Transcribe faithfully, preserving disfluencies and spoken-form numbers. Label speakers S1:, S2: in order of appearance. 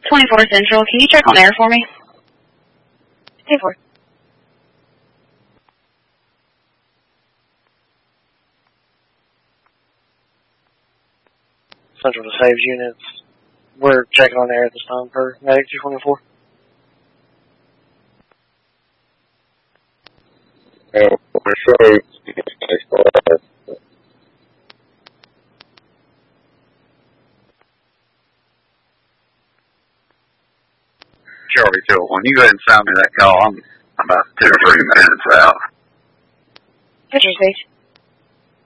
S1: twenty-four Central, can you check on air for me? twenty-four.
S2: Central to Saves units. We're checking on air at this time for Medic two twenty-four.
S3: Oh, for sure.
S4: Charlie two oh one, you go ahead and sound me that call. I'm about two or three minutes out.
S1: Picture stage.